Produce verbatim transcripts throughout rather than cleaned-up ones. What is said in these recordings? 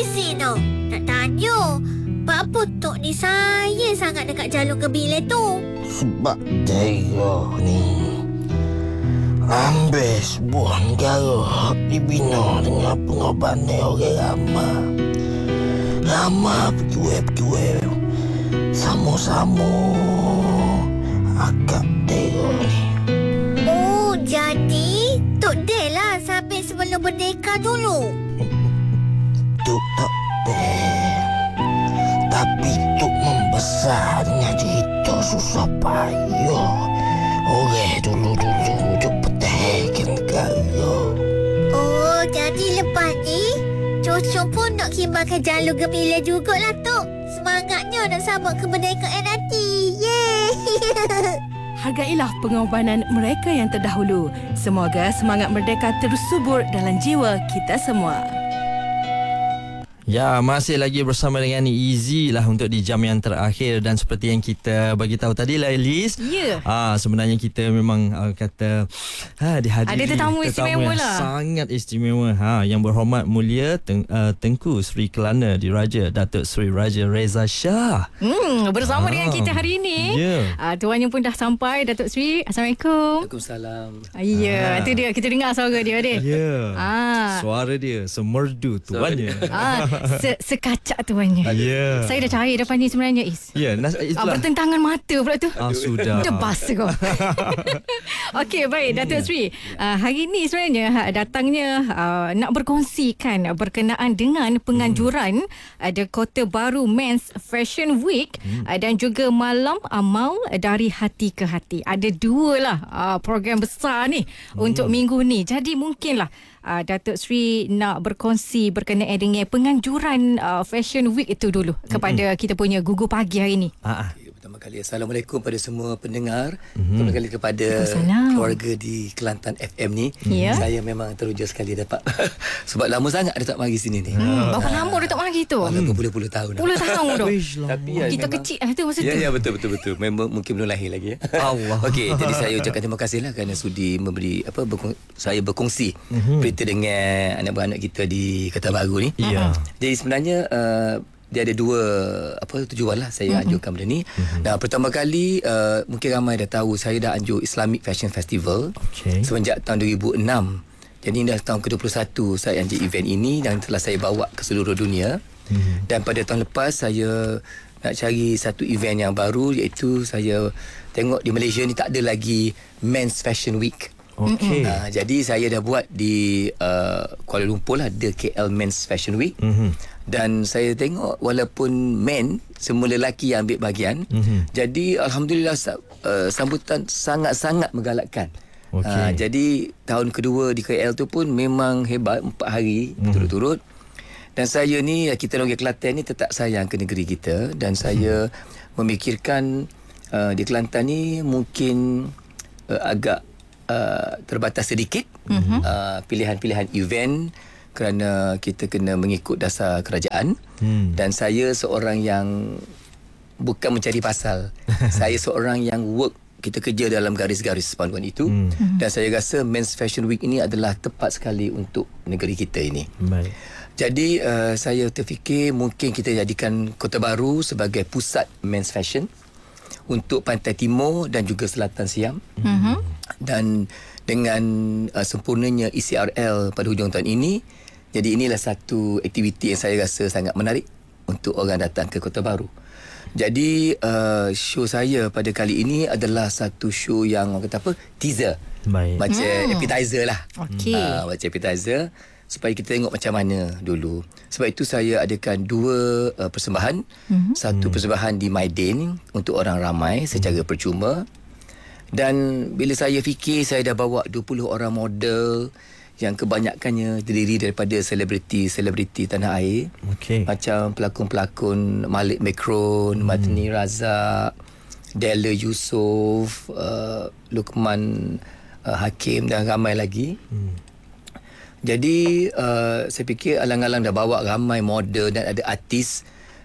busy tau. Nak tanya, apa Tok ni sayang sangat dekat jalur Gembileh tu? Sebab Tega ni ambil sebuah negara dibina dengan pengorbanan orang ramai. Ramai pejuang-pejuang sama-sama akak Tega ni. Oh, jadi Tok Del lah sampai sebelum merdeka dulu. Tuk tak Del, tapi Tuk membesar dengan cerita susah payah orang dulu-dulu untuk pertahankan negara. Oh, jadi lepas ni Cucu pun nak kibarkan jalur Gembileh jugalah Tok. Semangatnya nak sambut kemerdekaan nanti. Yeay. Hargailah pengorbanan mereka yang terdahulu. Semoga semangat merdeka terus subur dalam jiwa kita semua. Ya, masih lagi bersama dengan Easy lah untuk di jam yang terakhir. Dan seperti yang kita bagi tahu tadi lah, Liz, Ya. ah, sebenarnya kita memang uh, kata ha, dihadiri Ada tetamu istimewa yang lah. sangat istimewa. Ha, yang berhormat mulia Teng, uh, Tengku Sri Kelana Diraja Datuk Sri Raja Reza Shah. Hmm, bersama Ah, dengan kita hari ini. ya. Ah, tuannya pun dah sampai, Datuk Sri. Assalamualaikum. Waalaikumsalam. Ah, ya, Ah. itu dia. Kita dengar suara dia, Adik. Ya. Ah. Suara dia semerdu tuannya. Ah, se sekacak tuannya. Ya. Saya dah cari depan ni sebenarnya, Is. Ya, nas- Ah, itulah. bertentangan mata pula tu. Ah, sudah. Dah basa kau. Okey, baik Datuk Sri. Uh, hari ni sebenarnya ha, datangnya uh, nak berkongsikan berkenaan dengan penganjuran hmm. ada Kota Baru Men's Fashion Week hmm. uh, dan juga Malam Amal dari Hati ke Hati. Ada dua lah uh, program besar ni hmm. untuk minggu ni. Jadi mungkinlah uh, Datuk Sri nak berkongsi berkenaan dengan penganjuran uh, Fashion Week itu dulu kepada hmm. kita punya Gugu Pagi hari ni. Ah, ah. Pertama kali, Assalamualaikum pada semua pendengar. Mm-hmm. Pertama kali kepada Waalaikumsalam. keluarga di Kelantan F M ni. Ya. Saya memang teruja sekali dapat sebab lama sangat dia tak mari sini ni. Hmm, berapa lama dia tak mari tu? Walaupun puluh-puluh tahun. Puluh tahun tu. Tapi ya, Kita memang- kecil lah tu masa Ya, tu. ya, betul, betul, betul. Memang mungkin belum lahir lagi ya. Allah. Okey, jadi saya ucapkan terima kasihlah kerana sudi memberi apa berkong, saya berkongsi mm-hmm. berita dengan anak-anak kita di Kota Baru ni. Ya. Jadi sebenarnya uh, dia ada dua apa tujuan lah saya mm-hmm. anjurkan benda ni. Mm-hmm. Nah, pertama kali uh, mungkin ramai dah tahu saya dah anjur Islamic Fashion Festival Okey. semenjak tahun dua ribu enam. Jadi dah tahun ke dua puluh satu saya anjur event ini dan telah saya bawa ke seluruh dunia. Mm-hmm. Dan pada tahun lepas saya nak cari satu event yang baru, iaitu saya tengok di Malaysia ni tak ada lagi Men's Fashion Week. Okey. Uh, jadi saya dah buat di uh, Kuala Lumpur lah, The K L Men's Fashion Week. Mhm. Dan saya tengok walaupun men, semua lelaki yang ambil bahagian. Mhm. Jadi Alhamdulillah uh, sambutan sangat-sangat menggalakkan. Okey. Uh, jadi tahun kedua di K L tu pun memang hebat, empat hari Mhm. berturut-turut. Dan saya ni, kita orang Kelantan ni tetap sayang ke negeri kita. Dan saya mhm. memikirkan uh, di Kelantan ni mungkin uh, agak uh, terbatas sedikit mhm. uh, pilihan-pilihan event kerana kita kena mengikut dasar kerajaan. Hmm. Dan saya seorang yang bukan mencari pasal. Saya seorang yang work, kita kerja dalam garis-garis panduan itu. Hmm. Dan saya rasa Men's Fashion Week ini adalah tepat sekali untuk negeri kita ini. Baik. Jadi uh, saya terfikir mungkin kita jadikan Kota Baru sebagai pusat Men's Fashion untuk Pantai Timur dan juga Selatan Siam. Mm-hmm. Dan dengan uh, sempurnanya E C R L pada hujung tahun ini, jadi inilah satu aktiviti yang saya rasa sangat menarik untuk orang datang ke Kota Baru. Jadi uh, show saya pada kali ini adalah satu show yang orang kata apa? Teaser. Baik. Macam Hmm. appetizer lah. Okey. Uh, macam appetizer supaya kita tengok macam mana dulu. Sebab itu saya adakan dua uh, persembahan. Mm-hmm. Satu persembahan di Maidin untuk orang ramai secara percuma. Dan bila saya fikir saya dah bawa dua puluh orang model yang kebanyakannya terdiri daripada selebriti-selebriti tanah air. Okey. Macam pelakon-pelakon Malik Mekron, hmm. Matni Razak, Della Yusof, uh, Luqman uh, Hakim dan ramai lagi. Hmm. Jadi uh, saya fikir alang-alang dah bawa ramai model dan ada artis.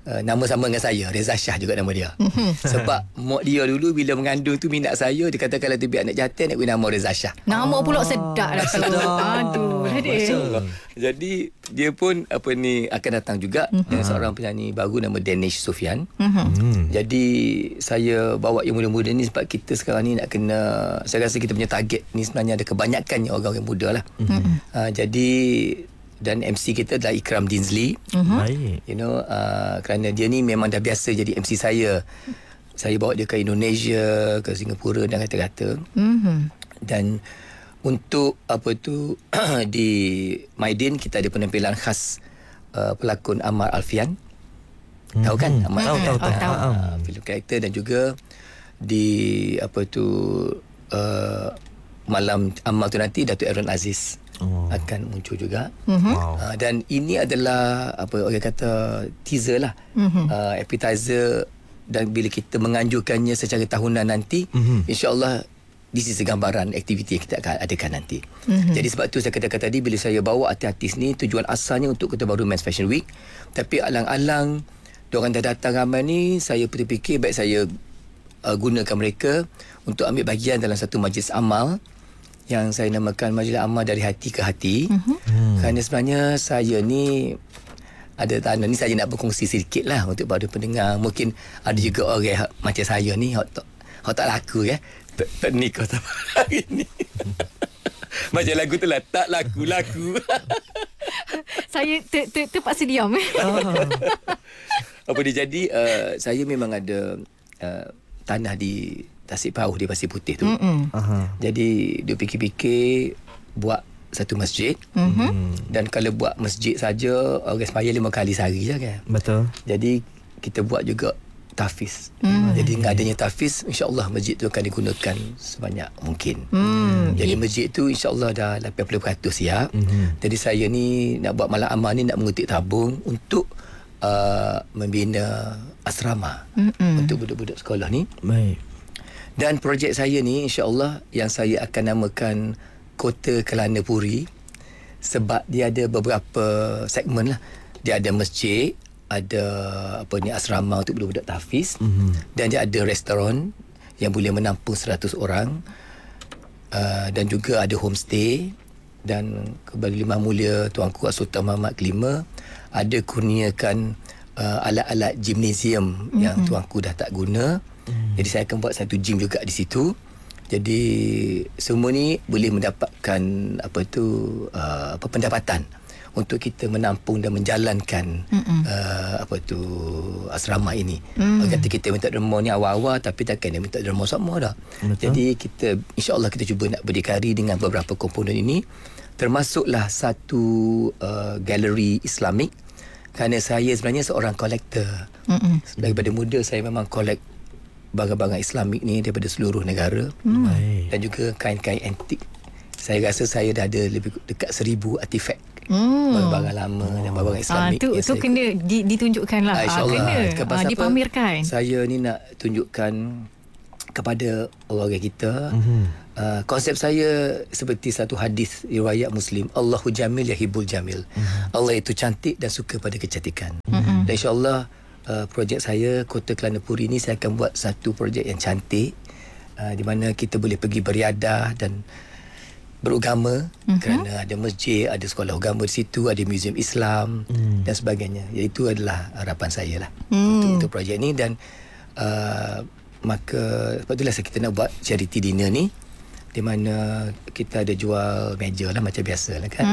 Uh, nama sama dengan saya, Reza Shah juga nama dia. Sebab mak dia dulu bila mengandung tu minat saya, dia kata kalau dia biar anak jantan nak beri nama Reza Shah. Nama pula sedap dah kalau. Aduh, adik. Jadi dia pun apa ni akan datang juga dengan seorang penyanyi baru nama Danish Sofian. Hmm. Jadi saya bawa yang muda-muda ni sebab kita sekarang ni nak kena, saya rasa kita punya target ni sebenarnya ada kebanyakannya orang-orang muda lah. Uh, jadi dan M C kita adalah Ikram Dinsley. Baik. You know, uh, kerana dia ni memang dah biasa jadi M C saya. Saya bawa dia ke Indonesia, ke Singapura dan kata-kata. Mm-hmm. Dan untuk apa tu di Maidin kita ada penampilan khas uh, pelakon Ammar Alfian. Mm-hmm. Tahu kan Ammar Tahu, Alfian? tahu, tahu. Uh, uh, filem karakter dan juga di apa tu uh, malam amal tu nanti Datuk Aaron Aziz oh. akan muncul juga. Mm-hmm. Wow. Uh, dan ini adalah apa orang kata teaser lah, Mm-hmm. uh, appetizer, dan bila kita menganjurkannya secara tahunan nanti, Mhm. insya-Allah this is gambaran aktiviti yang kita akan adakan nanti. Mhm. Jadi sebab tu saya katakan tadi bila saya bawa artis-artis ni tujuan asalnya untuk Kota Baru Men's Fashion Week, tapi alang-alang diorang dah datang ramai ni, saya berfikir baik saya uh, gunakan mereka untuk ambil bahagian dalam satu majlis amal yang saya namakan Majlis Amal dari Hati ke Hati. Mhm. Hmm. Kerana sebenarnya saya ni ada tanah ni saya nak berkongsi sedikit lah untuk pada pendengar. Mungkin ada juga orang hak, macam saya ni hak tak, hak tak laku ya. Tak, tak nikah sampai hari ni. Macam lagu tu lah, tak laku-laku. Saya ter, ter, terpaksa diam. Apa dia jadi, uh, saya memang ada uh, tanah di Tasik Pauh di Pasir Putih tu. Mm-mm. Aha. Jadi dia fikir-fikir buat satu masjid. Mhm. Dan kalau buat masjid saja orang sembahyang lima kali sehari je kan. Betul. Jadi kita buat juga tahfiz. Mm. Jadi dengan adanya tahfiz, insya-Allah masjid tu akan digunakan sebanyak mungkin. Hmm. Jadi masjid tu insya-Allah dah lapan puluh peratus siap. Mhm. Jadi saya ni nak buat malam amal ni nak mengutip tabung untuk uh, membina asrama Mm-mm. untuk budak-budak sekolah ni. Baik. Dan projek saya ni insya-Allah yang saya akan namakan Kota Kelana Puri, sebab dia ada beberapa segmen lah. Dia ada masjid, ada apa ni asrama untuk budak-budak tahfiz, Mhm. dan dia ada restoran yang boleh menampung seratus orang, uh, dan juga ada homestay. Dan kepada Lima Mulia Tuanku Sultan Muhammad kelima ada kurniakan uh, alat-alat gimnasium mm-hmm. yang tuanku dah tak guna. Mm. Jadi saya akan buat satu gym juga di situ. Jadi semua ni boleh mendapatkan apa tu uh, apa pendapatan untuk kita menampung dan menjalankan uh, apa tu asrama ini. Mm. Kata kita minta derma ni awal-awal, tapi takkan dia minta derma semua dah. Betul. Jadi kita insya-Allah kita cuba nak berdikari dengan beberapa komponen ini, termasuklah satu uh, galeri Islamik. Kerana saya sebenarnya seorang kolektor. Mm-mm. Daripada muda saya memang collect barang-barang Islamik ni daripada seluruh negara. Mm. Baik. Dan juga kain-kain antik. Saya rasa saya dah ada lebih dekat seribu artifak. Hmm. Barang-barang lama oh. dan barang-barang Ah, Islamik. tu yang tu saya- kena di, ditunjukkan lah. Ah, Ah, InsyaAllah. kena Sebab ah, apa? dipamerkan. Saya ni nak tunjukkan kepada orang-orang kita. Mhm. Uh, konsep saya seperti satu hadis riwayat Muslim, Allahu jamil yahibul jamil. Mm-hmm. Allah itu cantik dan suka pada kecantikan. Mm-hmm. Dan insya-Allah uh, projek saya Kota Kelana Puri ni saya akan buat satu projek yang cantik, uh, di mana kita boleh pergi beriadah dan beragama, mm-hmm. kerana ada masjid, ada sekolah agama di situ, ada muzium Islam mm. dan sebagainya. Itu adalah harapan saya lah mm. untuk, untuk projek ni. Dan uh, maka sebab itulah kita nak buat charity dinner ni, di mana kita ada jual meja lah macam biasa lah kan.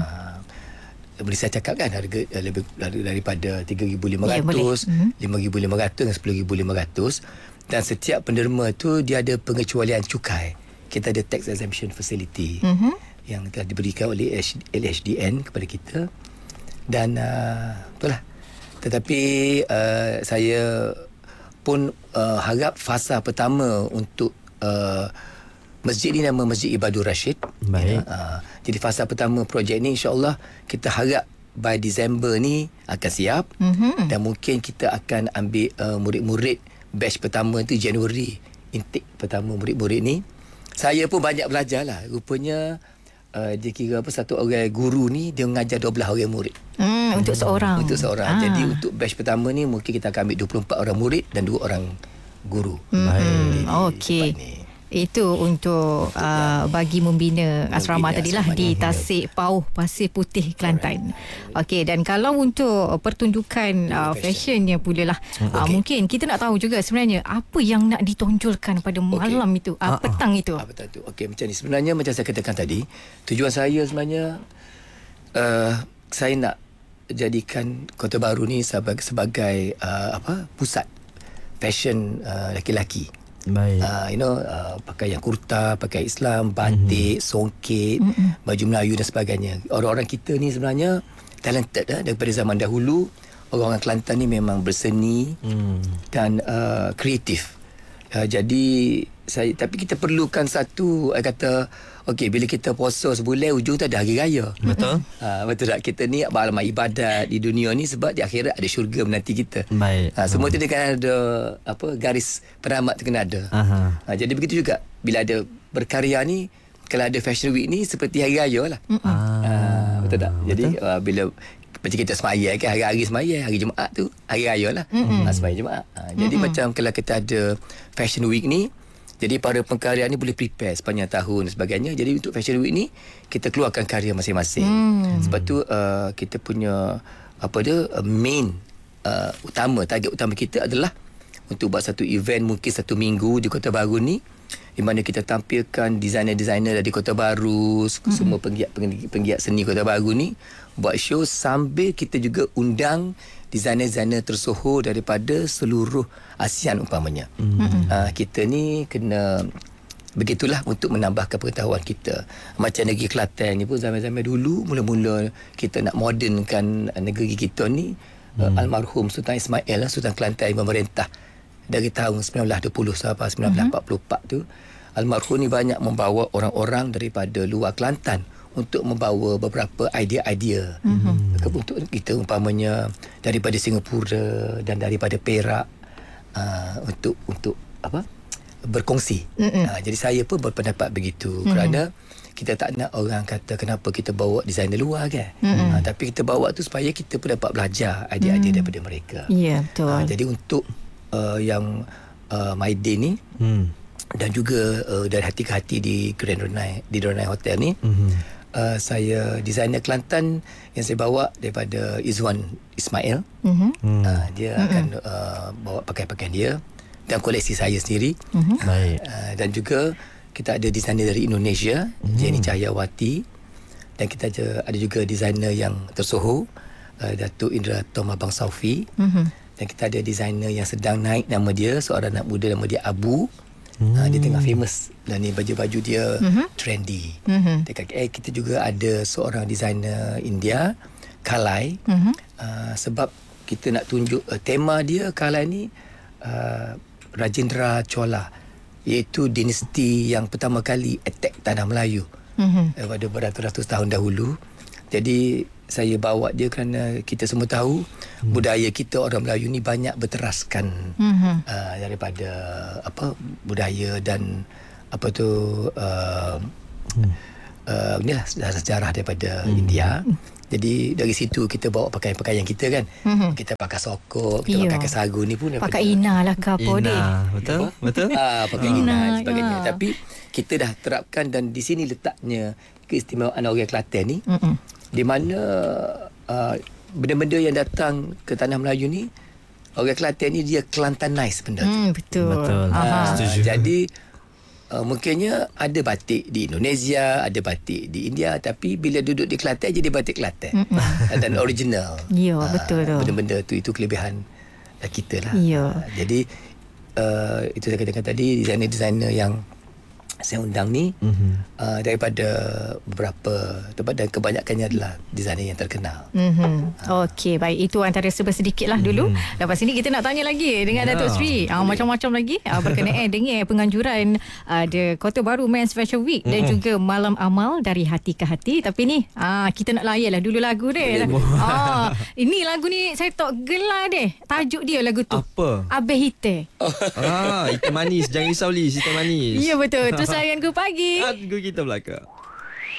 Uh, boleh saya cakap kan harga uh, lebih daripada tiga ribu lima ratus, lima ribu lima ratus dan sepuluh ribu lima ratus. Dan setiap penderma tu dia ada pengecualian cukai. Kita ada tax exemption facility mm-hmm. yang telah diberikan oleh L H D N kepada kita. Dan uh, itulah. Tetapi uh, saya pun uh, harap fasa pertama untuk uh, masjid ni nama Masjid Ibadur Rashid. Baik. Ya, uh, jadi fasa pertama projek ni insya-Allah kita harap by Disember ni akan siap. Mm-hmm. Dan mungkin kita akan ambil uh, murid-murid batch pertama tu Januari, intake pertama murid-murid ni. Saya pun banyak belajar lah. Rupanya uh, dia kira apa satu orang guru ni dia mengajar dua belas orang murid. Hmm, untuk seorang. Untuk seorang. Ah. Jadi untuk batch pertama ni mungkin kita akan ambil dua puluh empat orang murid dan dua orang guru. Hmm, okey. Itu untuk uh, bagi membina asrama Membina tadilah asrama di ni. Tasik Pauh, Pasir Putih, Kelantan. Okey, dan kalau untuk pertunjukan uh, fashionnya pula lah, uh, Okey. mungkin kita nak tahu juga sebenarnya apa yang nak ditonjolkan pada malam itu, uh, petang itu. Ah, betul tu. Okey, macam ni. Sebenarnya macam saya katakan tadi, tujuan saya sebenarnya uh, saya nak jadikan Kota Baru ni sebagai, sebagai uh, apa pusat fashion uh, lelaki-lelaki. Baik. Uh, you know uh, pakaian kurta, pakai Islam, batik, mm-hmm. songket, mm-hmm. baju Melayu dan sebagainya. Orang-orang kita ni sebenarnya talented eh, daripada zaman dahulu. Orang-orang Kelantan ni memang berseni mm. dan uh, kreatif. Uh, jadi saya tapi kita perlukan satu uh, kata okey, bila kita puasa sebulan hujung tu ada hari raya. Betul. Uh, betul tak? Kita ni beramalan ibadat di dunia ni sebab di akhirat ada syurga menanti kita. Baik. Ha, semua tu dia kan ada apa garis penamat tu kena ada. Aha. Ha, jadi begitu juga bila ada berkarya ni, kalau ada fashion week ni seperti hari raya lah. Ah, Ha, betul tak? Jadi uh, bila macam kita semaya kan, hari-hari semaya, hari Jumaat tu hari raya lah. Ha, semaya Jumaat. Ha, jadi macam kalau kita ada fashion week ni, jadi para pengkarya ni boleh prepare sepanjang tahun dan sebagainya. Jadi untuk Fashion Week ni kita keluarkan karya masing-masing. Hmm. Sebab tu uh, kita punya apa dia uh, main uh, utama, target utama kita adalah untuk buat satu event mungkin satu minggu di Kota Baru ni, di mana kita tampilkan designer-designer dari Kota Baru, hmm. semua penggiat-penggiat seni Kota Baru ni buat show, sambil kita juga undang designer-designer tersohor daripada seluruh ASEAN umpamanya. Mm-hmm. Uh, kita ni kena begitulah untuk menambahkan pengetahuan kita. Macam negeri Kelantan ni pun zaman-zaman dulu mula-mula kita nak modernkan negeri kita ni, mm. uh, almarhum Sultan Ismail lah, Sultan Kelantan memerintah dari tahun sembilan belas dua puluh sampai sembilan belas empat puluh empat tu. Almarhum ni banyak membawa orang-orang daripada luar Kelantan untuk membawa beberapa idea-idea mm-hmm. untuk kita umpamanya daripada Singapura dan daripada Perak, uh, untuk untuk apa berkongsi. Mm-hmm. Uh, jadi saya pun berpendapat begitu, mm-hmm. kerana kita tak nak orang kata kenapa kita bawa designer luar kan. Mm-hmm. Uh, tapi kita bawa tu supaya kita pun dapat belajar idea-idea mm-hmm. daripada mereka. Ya, yeah, betul. Uh, jadi untuk uh, yang uh, My Day ni mm. dan juga uh, dari hati ke hati di Grand Renai, di Renai Hotel ni, mm-hmm. Uh, saya designer Kelantan yang saya bawa daripada Izwan Ismail. Mm-hmm. Uh, dia mm-hmm. akan uh, bawa pakaian-pakaian dia dan koleksi saya sendiri. Mm-hmm. Baik. Uh, dan juga kita ada designer dari Indonesia, mm-hmm. Jenny Cahyawati, dan kita ada, ada juga designer yang tersohor, uh, Datuk Indra Tom Abang Saufi. Mm-hmm. Dan kita ada designer yang sedang naik, nama dia seorang anak muda, nama dia Abu. Hmm. Uh, dia tengah famous dan ni baju-baju dia mm-hmm. trendy. Mm-hmm. Dekat K L kita juga ada seorang designer India, Kalai. Mm-hmm. Uh, sebab kita nak tunjuk uh, tema dia Kalai ni uh, Rajendra Chola, iaitu dinasti yang pertama kali attack tanah Melayu mm-hmm. uh, pada beratus-ratus tahun dahulu. Jadi saya bawa dia kerana kita semua tahu hmm. budaya kita orang Melayu ni banyak berteraskan hmm. uh, daripada apa budaya dan apa tu uh, hmm. uh, inilah sejarah daripada hmm. India. Jadi dari situ kita bawa pakaian-pakaian kita kan. Hmm. Kita pakai sokok, kita Iyo. pakai sagu ni pun pakai ina lah ke apa dia. Betul? Betul? Ah, pakai ina dan sebagainya. Ya. Tapi kita dah terapkan dan di sini letaknya keistimewaan orang Kelantan ni. Hmm. Di mana uh, benda-benda yang datang ke tanah Melayu ni, orang Kelantan ni dia Kelantanize benda tu. Hmm, betul. Betul. Uh, Setuju. jadi uh, mungkinnya ada batik di Indonesia, ada batik di India, tapi bila duduk di Kelantan jadi batik Kelantan dan original. Ya, Ah, betul tu. Benda-benda tu itu kelebihan kita lah. Ya. Ah, jadi uh, itu saya katakan tadi, designer-designer yang saya undang ni mm-hmm. uh, daripada beberapa tempat dan kebanyakannya adalah designer yang terkenal. Mm-hmm. Okey, baik. Itu antara sedikit lah dulu. Mm-hmm. Lepas ini kita nak tanya lagi dengan yeah. Datuk Sri. Uh, macam-macam lagi uh, berkenaan dengan penganjuran uh, The Kota Baru Men's Fashion Week mm-hmm. dan juga Malam Amal dari Hati ke Hati. Tapi ni uh, kita nak layan lah dulu lagu dia. uh, ini lagu ni saya tak gelar deh. Tajuk dia lagu tu. Apa? Abeh Hite. Ah, ikan manis. Jangan risau Liz, ikan manis. Ya, betul. Terus harianku pagi. Lagu kita belakang.